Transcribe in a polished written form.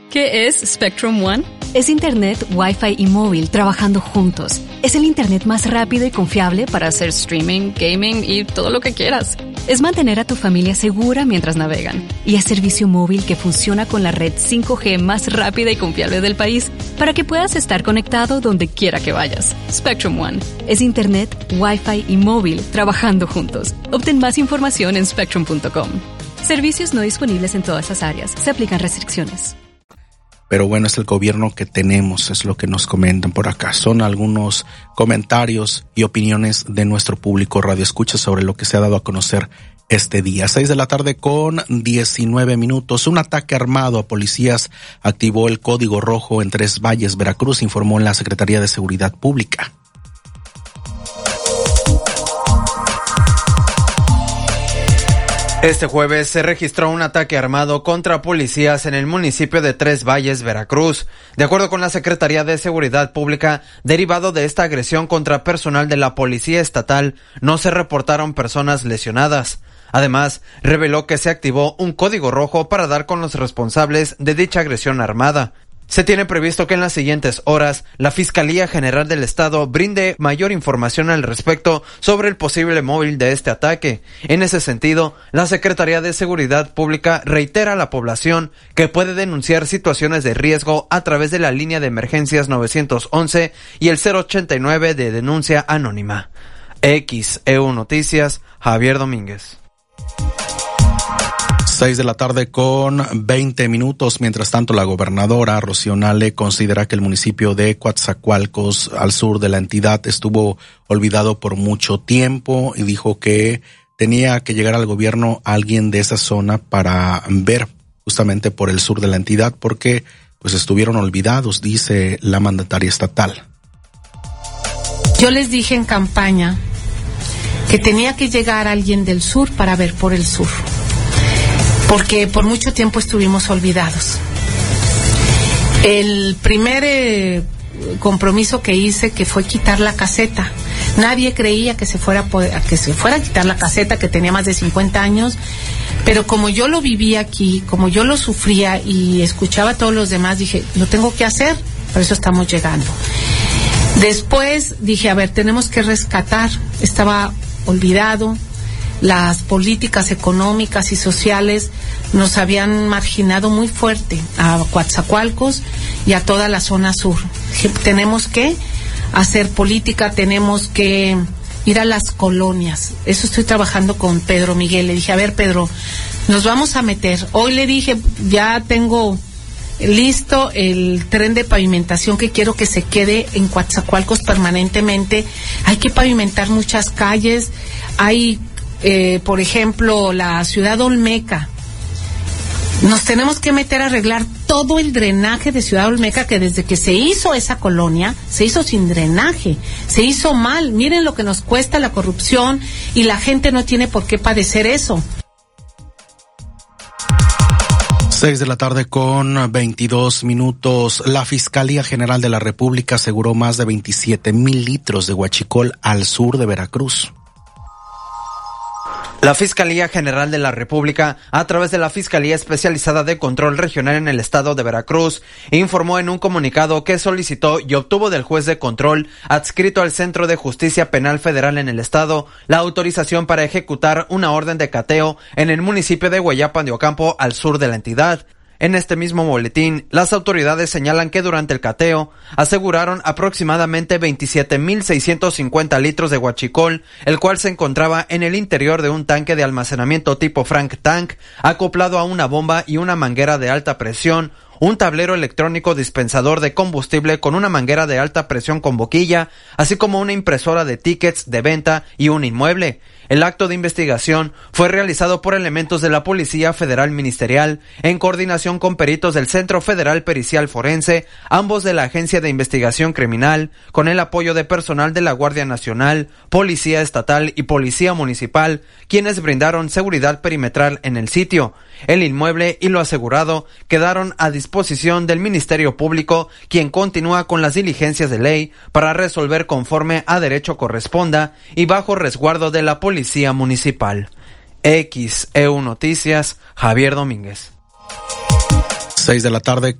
¿Qué es Spectrum One? Es Internet, Wi-Fi y móvil trabajando juntos. Es el Internet más rápido y confiable para hacer streaming, gaming y todo lo que quieras. Es mantener a tu familia segura mientras navegan. Y es servicio móvil que funciona con la red 5G más rápida y confiable del país para que puedas estar conectado donde quiera que vayas. Spectrum One. Es Internet, Wi-Fi y móvil trabajando juntos. Obtén más información en spectrum.com. Servicios no disponibles en todas las áreas. Se aplican restricciones. Pero bueno, es el gobierno que tenemos, es lo que nos comentan por acá. Son algunos comentarios y opiniones de nuestro público radioescucha sobre lo que se ha dado a conocer este día. 6:19 p.m. Un ataque armado a policías activó el código rojo en Tres Valles, Veracruz, informó la Secretaría de Seguridad Pública. Este jueves se registró un ataque armado contra policías en el municipio de Tres Valles, Veracruz. De acuerdo con la Secretaría de Seguridad Pública, derivado de esta agresión contra personal de la Policía Estatal, no se reportaron personas lesionadas. Además, reveló que se activó un código rojo para dar con los responsables de dicha agresión armada. Se tiene previsto que en las siguientes horas la Fiscalía General del Estado brinde mayor información al respecto sobre el posible móvil de este ataque. En ese sentido, la Secretaría de Seguridad Pública reitera a la población que puede denunciar situaciones de riesgo a través de la línea de emergencias 911 y el 089 de denuncia anónima. XEU Noticias, Javier Domínguez. 6:20 p.m. Mientras tanto, la gobernadora Rocío Nale considera que el municipio de Coatzacoalcos, al sur de la entidad, estuvo olvidado por mucho tiempo y dijo que tenía que llegar al gobierno alguien de esa zona para ver justamente por el sur de la entidad porque pues estuvieron olvidados, dice la mandataria estatal. Yo les dije en campaña que tenía que llegar alguien del sur para ver por el sur, porque por mucho tiempo estuvimos olvidados. El primer compromiso que hice, que fue quitar la caseta, nadie creía que se fuera a quitar la caseta, que tenía más de 50 años, pero como yo lo vivía aquí, como yo lo sufría y escuchaba a todos los demás, dije, lo tengo que hacer, por eso estamos llegando. Después dije, a ver, tenemos que rescatar, estaba olvidado. Las políticas económicas y sociales nos habían marginado muy fuerte a Coatzacoalcos y a toda la zona sur. Tenemos que hacer política, tenemos que ir a las colonias. Eso estoy trabajando con Pedro Miguel. Le dije, a ver, Pedro, nos vamos a meter. Hoy le dije, ya tengo listo el tren de pavimentación que quiero que se quede en Coatzacoalcos permanentemente. Hay que pavimentar muchas calles. Hay por ejemplo, la ciudad Olmeca. Nos tenemos que meter a arreglar todo el drenaje de Ciudad Olmeca, que desde que se hizo esa colonia, se hizo sin drenaje, se hizo mal. Miren lo que nos cuesta la corrupción y la gente no tiene por qué padecer eso. 6:22 p.m. La Fiscalía General de la República aseguró más de 27,000 litros de huachicol al sur de Veracruz. La Fiscalía General de la República, a través de la Fiscalía Especializada de Control Regional en el estado de Veracruz, informó en un comunicado que solicitó y obtuvo del juez de control adscrito al Centro de Justicia Penal Federal en el estado la autorización para ejecutar una orden de cateo en el municipio de Guayapan de Ocampo, al sur de la entidad. En este mismo boletín, las autoridades señalan que durante el cateo aseguraron aproximadamente 27,650 litros de huachicol, el cual se encontraba en el interior de un tanque de almacenamiento tipo Frank Tank, acoplado a una bomba y una manguera de alta presión, un tablero electrónico dispensador de combustible con una manguera de alta presión con boquilla, así como una impresora de tickets de venta y un inmueble. El acto de investigación fue realizado por elementos de la Policía Federal Ministerial en coordinación con peritos del Centro Federal Pericial Forense, ambos de la Agencia de Investigación Criminal, con el apoyo de personal de la Guardia Nacional, Policía Estatal y Policía Municipal, quienes brindaron seguridad perimetral en el sitio. El inmueble y lo asegurado quedaron a disposición del Ministerio Público, quien continúa con las diligencias de ley para resolver conforme a derecho corresponda y bajo resguardo de la Policía Municipal. XEU Noticias, Javier Domínguez. 6 de la tarde